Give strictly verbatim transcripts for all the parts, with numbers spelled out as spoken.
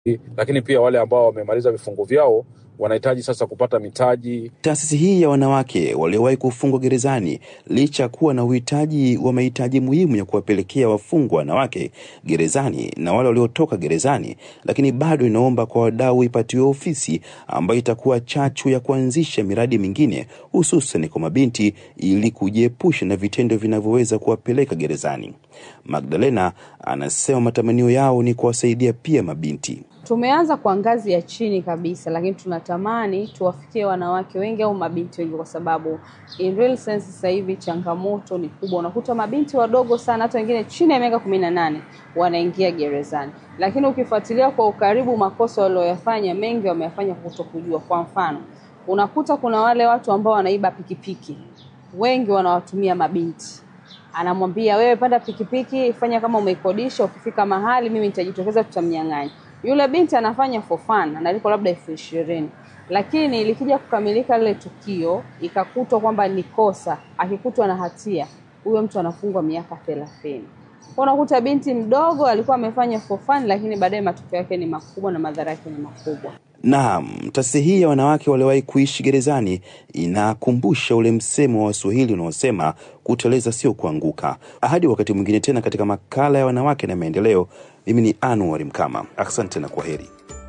lakini pia wale ambao wamemaliza vifungo vyao wanahitaji sasa kupata mitaji. Taasisi hii ya wanawake waliowahi kufungwa gerezani, licha kuwa na uhitaji wa mahitaji muhimu ya kuwapelekea wafungwa wanawake gerezani na wale waliotoka gerezani, lakini bado inaomba kwa wadau ipatiwe ofisi ambayo itakuwa chachu ya kuanzisha miradi mingine, hususan kwa mabinti, ili kujiepusha na vitendo vinavyoweza kuwapeleka gerezani. Magdalena anasema matamanio yao ni kuwasaidia pia mabinti. Tumeanza kwa ngazi ya chini kabisa, lakini tunatamani tuwafikie wanawake wengi au mabinti wengi, kwa sababu in real sense sasa hivi changamoto ni kubwa. Unakuta mabinti wadogo sana, hata wengine chini ya miaka kumi na nane wanaingia gerezani. Lakini ukifuatilia kwa ukaribu makosa waliyofanya, mengi wameyafanya kwa kutokujua. Kwa mfano, unakuta kuna wale watu ambao wanaiba pikipiki. Wengi wanawatumia mabinti. Anamwambia, wewe panda pikipiki, fanya kama umeikodisha, ukifika mahali mimi nitajitokeza, tutamnyang'anya. Yule binti anafanya for fun, analipo labda elfu ishirini. Lakini ilikija kukamilika lile tukio, ikakutwa kwamba ni kosa, akikutwa na hatia, huyo mtu anafungwa miaka thelathini. Unakuta binti mdogo alikuwa amefanya for fun, lakini baadaye matokeo yake ni makubwa na madhara yake ni makubwa. Naam, taasisi hii ya wanawake waliowahi kuishi gerezani inakumbusha ule msemo wa Waswahili unaosema kuteleza sio kuanguka. Hadi wakati mwingine tena katika makala ya wanawake na maendeleo, mimi ni Anwar Mkama. Asante na kwaheri.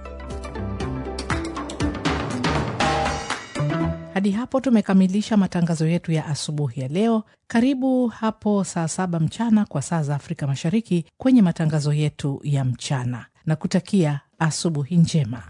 Hadi hapo tumekamilisha matangazo yetu ya asubuhi ya leo. Karibu hapo saa saba mchana kwa saa za Afrika Mashariki kwenye matangazo yetu ya mchana, na kutakia asubuhi njema.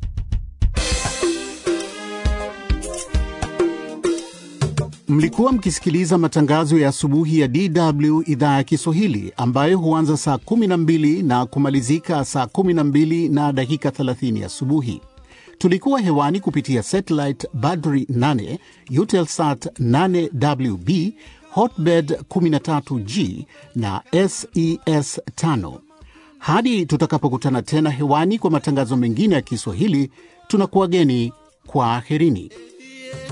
Mlikuwa mkisikiliza matangazo ya asubuhi ya D W idhaa ya Kiswahili, ambayo huanza saa kumi na mbili na kumalizika saa kumi na mbili na dakika thelathini asubuhi. Tulikuwa hewani kupitia satellite Badri nane, Eutelsat nane W B, Hotbird kumi na tatu G na S E S tano. Hadi tutakapokutana tena hewani kwa matangazo mengine ya Kiswahili, tunakuwageni kwa aherini.